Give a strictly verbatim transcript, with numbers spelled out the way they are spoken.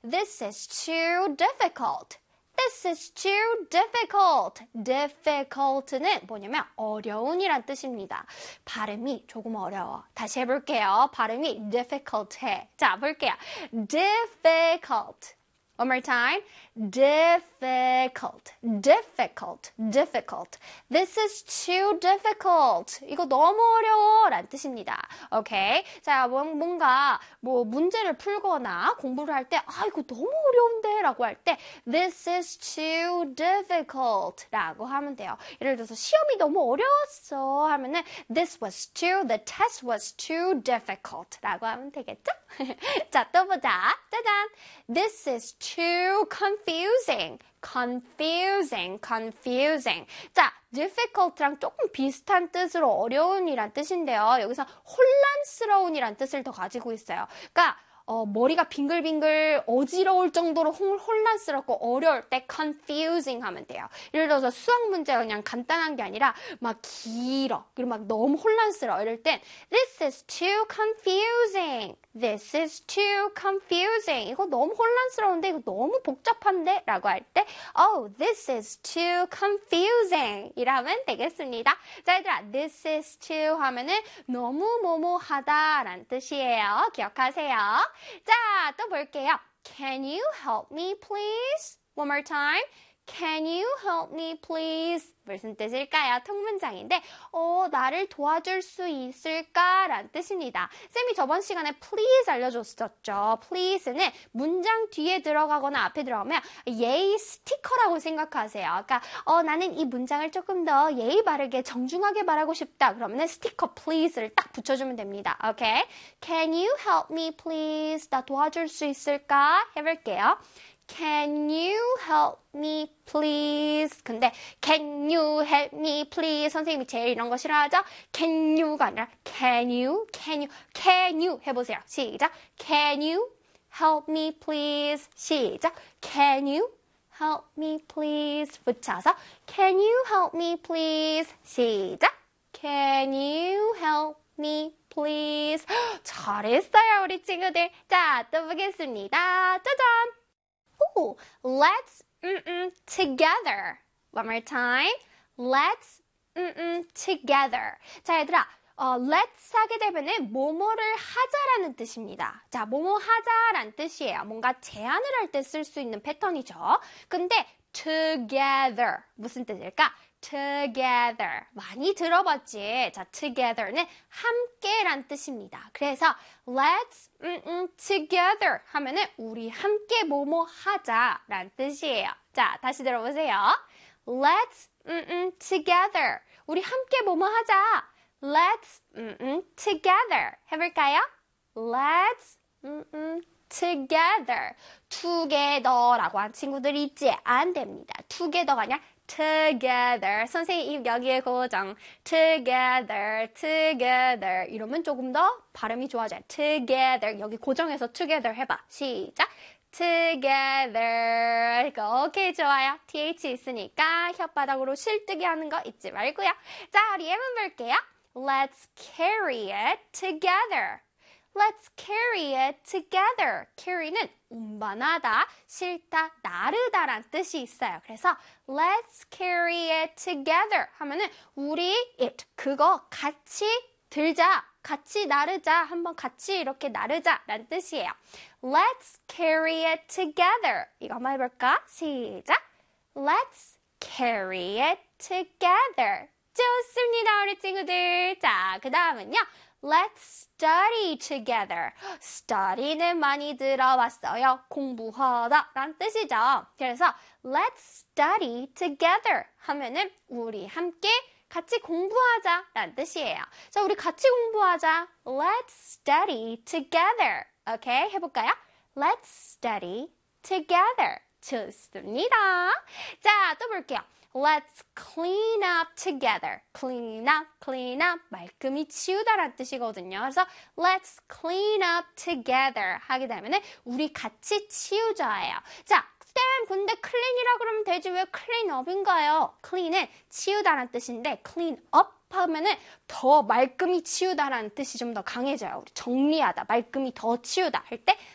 This is too difficult. This is too difficult. difficult는 뭐냐면 어려운이란 뜻입니다. 발음이 조금 어려워. 다시 해볼게요. 발음이 difficult 해. 자, 볼게요. difficult. One more time. difficult, difficult, difficult. This is too difficult. 이거 너무 어려워 라는 뜻입니다. 오케이. 자, 뭔가 뭐 문제를 풀거나 공부를 할 때 아, 이거 너무 어려운데 라고 할 때 This is too difficult 라고 하면 돼요. 예를 들어서 시험이 너무 어려웠어 하면은 This was too, the test was too difficult 라고 하면 되겠죠? 자, 또 보자. 짜잔. This is too confusing. confusing, confusing. 자, difficult랑 조금 비슷한 뜻으로 어려운이란 뜻인데요. 여기서 혼란스러운이란 뜻을 더 가지고 있어요. 그러니까 어, 머리가 빙글빙글 어지러울 정도로 혼, 혼란스럽고 어려울 때 confusing 하면 돼요. 예를 들어서 수학 문제가 그냥 간단한 게 아니라 막 길어. 그리고 막 너무 혼란스러워. 이럴 땐 This is too confusing. This is too confusing. 이거 너무 혼란스러운데 이거 너무 복잡한데? 라고 할 때 Oh, this is too confusing. 이라면 되겠습니다. 자, 얘들아, this is too 하면은 너무 뭐뭐하다 라는 뜻이에요. 기억하세요. 자, 또 볼게요. Can you help me, please? One more time. Can you help me, please? 무슨 뜻일까요? 통문장인데 어, 나를 도와줄 수 있을까? 라는 뜻입니다. 쌤이 저번 시간에 please 알려줬었죠. please는 문장 뒤에 들어가거나 앞에 들어가면 예의 스티커라고 생각하세요. 그러니까 어, 나는 이 문장을 조금 더 예의 바르게 정중하게 말하고 싶다. 그러면 스티커 please를 딱 붙여주면 됩니다. 오케이? Can you help me, please? 나 도와줄 수 있을까? 해볼게요. Can you help me, please? 근데 can you help me, please? 선생님이 제일 이런 거 싫어하죠? Can you가 아니라 can you, can you, can you 해보세요. 시작. Can you help me, please? 시작. Can you help me, please? 붙여서 Can you help me, please? 시작. Can you help me, please? 잘했어요, 우리 친구들. 자, 또 보겠습니다. 짜잔! Ooh, let's mm-mm, together. One more time. Let's mm-mm, together. 자, 얘들아. 어, let's 하게 되면은 뭐뭐를 하자라는 뜻입니다. 자, 뭐뭐 하자라는 뜻이에요. 뭔가 제안을 할 때 쓸 수 있는 패턴이죠. 근데 together 무슨 뜻일까? together 많이 들어봤지? 자, together는 함께란 뜻입니다. 그래서 let's 음, 음, together 하면은 우리 함께 뭐뭐 하자라는 뜻이에요. 자, 다시 들어보세요. Let's 음, 음, together 우리 함께 뭐뭐 하자. Let's 음, 음, together 해볼까요? Let's 음, 음, together together라고 한 친구들이 있지? 안 됩니다. together가 아니라 together. 선생님 입 여기에 고정. together, together. 이러면 조금 더 발음이 좋아져요. together. 여기 고정해서 together 해봐. 시작. together. 오케이, 좋아요. th 있으니까 혓바닥으로 실뜨기 하는 거 잊지 말고요. 자, 우리 예문 볼게요. Let's carry it together. Let's carry it together. carry는 운반하다, 실다, 나르다란 뜻이 있어요. 그래서 let's carry it together 하면은 우리 it, 그거 같이 들자, 같이 나르자, 한번 같이 이렇게 나르자라는 뜻이에요. Let's carry it together. 이거 한번 해볼까? 시작. Let's carry it together. 좋습니다, 우리 친구들. 자, 그 다음은요. Let's study together. study는 많이 들어봤어요. 공부하다 라는 뜻이죠. 그래서 let's study together 하면은 우리 함께 같이 공부하자 라는 뜻이에요. 자, 우리 같이 공부하자. Let's study together. 오케이, 해볼까요? Let's study together. 좋습니다. 자, 또 볼게요. Let's clean up together. clean up, clean up. 말끔히 치우다라는 뜻이거든요. 그래서 let's clean up together 하게 되면 우리 같이 치우자예요. 자, 쌤, 근데 clean이라 그러면 되지 왜 clean up인가요? clean은 치우다라는 뜻인데 clean up 하면은 더 말끔히 치우다라는 뜻이 좀 더 강해져요. 우리 정리하다, 말끔히 더 치우다 할 때